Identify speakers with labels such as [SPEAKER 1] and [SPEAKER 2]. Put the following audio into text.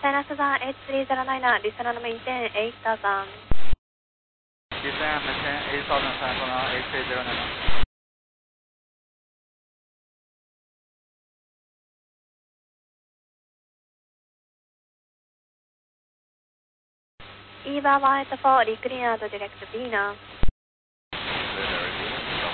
[SPEAKER 1] China Sudan 8309, descend and maintain 8000.
[SPEAKER 2] Descend and maintain 8000, China Sudan 8309.
[SPEAKER 1] EVA 184, reclear to direct B now.
[SPEAKER 2] Clear area.